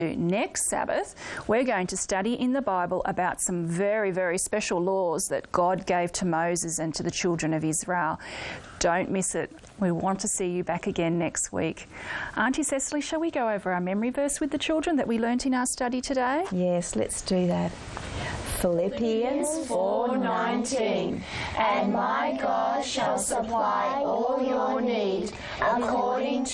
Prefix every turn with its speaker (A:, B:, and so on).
A: Next Sabbath, we're going to study in the Bible about some very, very special laws that God gave to Moses and to the children of Israel. Don't miss it. We want to see you back again next week. Auntie Cecily, shall we go over our memory verse with the children that we learnt in our study today?
B: Yes, let's do that. Philippians 4:19. And my God shall supply all your need according to